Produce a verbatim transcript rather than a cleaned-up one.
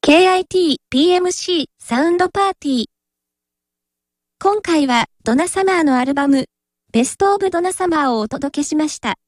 ケーアイティーピーエムシー サウンドパーティー。今回はドナサマーのアルバムベストオブドナサマーをお届けしました。